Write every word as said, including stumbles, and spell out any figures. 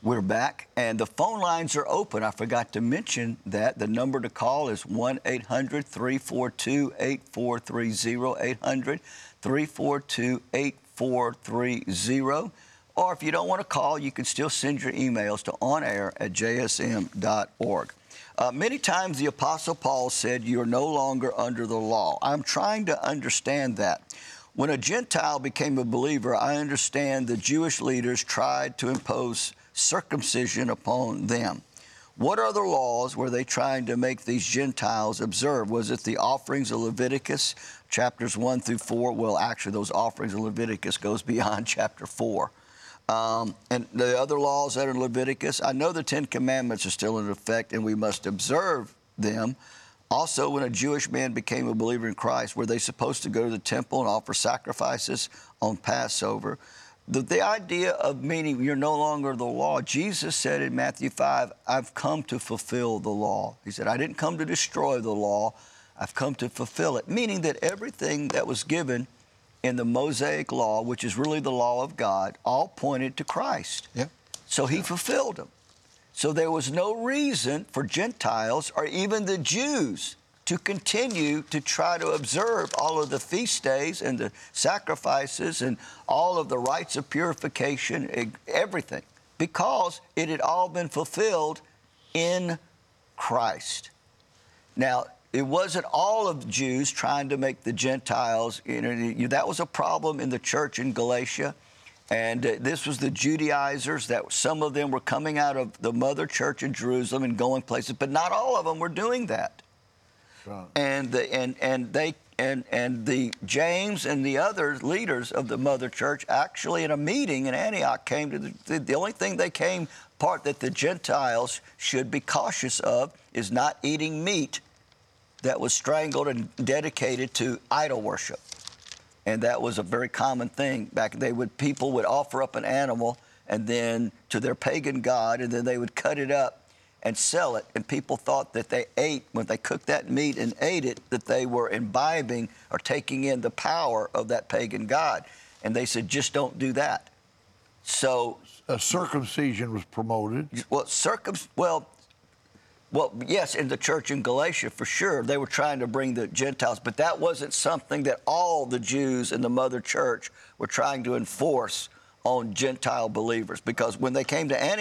We're back, and the phone lines are open. I forgot to mention that. The number to call is one eight hundred, three four two, eight four three zero, eight hundred, three four two, eight four three zero. Or if you don't want to call, you can still send your emails to onair at j s m dot org. Uh, many times the Apostle Paul said, you're no longer under the law. I'm trying to understand that. When a Gentile became a believer, I understand the Jewish leaders tried to impose circumcision upon them. What other laws were they trying to make these Gentiles observe? Was it the offerings of Leviticus, chapters one through four? Well, actually, those offerings of Leviticus goes beyond chapter four. Um, and the other laws that are in Leviticus, I know the Ten Commandments are still in effect, and we must observe them. Also, when a Jewish man became a believer in Christ, were they supposed to go to the temple and offer sacrifices on Passover? The, the idea of meaning you're no longer the law, Jesus said in Matthew five, I've come to fulfill the law. He said, I didn't come to destroy the law, I've come to fulfill it. Meaning that everything that was given in the Mosaic law, which is really the law of God, all pointed to Christ. Yeah. So he fulfilled them. So there was no reason for Gentiles or even the Jews to continue to try to observe all of the feast days and the sacrifices and all of the rites of purification, everything, because it had all been fulfilled in Christ. Now, it wasn't all of the Jews trying to make the Gentiles, you know, that was a problem in the church in Galatia. And uh, this was the Judaizers, that some of them were coming out of the mother church in Jerusalem and going places, but not all of them were doing that. Right. And the and and they and and the James and the other leaders of the mother church actually in a meeting in Antioch came to the, the, the only thing they came part that the Gentiles should be cautious of is not eating meat that was strangled and dedicated to idol worship. And that was a very common thing back. They would people would offer up an animal and then to their pagan god, and then they would cut it up and sell it. And people thought that they ate, when they cooked that meat and ate it, that they were imbibing or taking in the power of that pagan god. And they said, just don't do that. So a circumcision was promoted. Well, circum well. Well, yes, in the church in Galatia, for sure, they were trying to bring the Gentiles, but that wasn't something that all the Jews in the mother church were trying to enforce on Gentile believers, because when they came to Antioch,